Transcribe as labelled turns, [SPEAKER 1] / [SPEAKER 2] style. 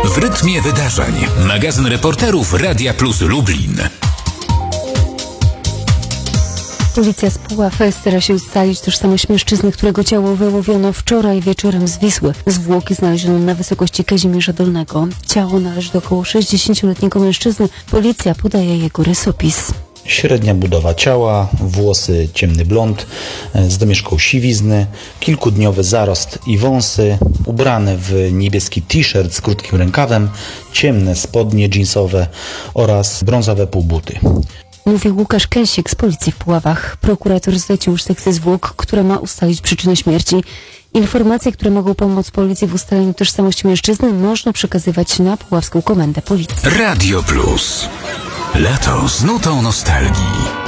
[SPEAKER 1] W rytmie wydarzeń. Magazyn reporterów Radia Plus Lublin.
[SPEAKER 2] Policja z Puław stara się ustalić tożsamość mężczyzny, którego ciało wyłowiono wczoraj wieczorem z Wisły. Zwłoki znaleziono na wysokości Kazimierza Dolnego. Ciało należy do około 60-letniego mężczyzny. Policja podaje jego rysopis.
[SPEAKER 3] Średnia budowa ciała, włosy ciemny blond, z domieszką siwizny, kilkudniowy zarost i wąsy, ubrany w niebieski t-shirt z krótkim rękawem, ciemne spodnie dżinsowe oraz brązowe półbuty.
[SPEAKER 2] Mówił Łukasz Kęsik z Policji w Puławach. Prokurator zlecił już sekcję zwłok, która ma ustalić przyczynę śmierci. Informacje, które mogą pomóc policji w ustaleniu tożsamości mężczyzny, można przekazywać na Puławską Komendę Policji.
[SPEAKER 1] Radio Plus. Lato z nutą nostalgii.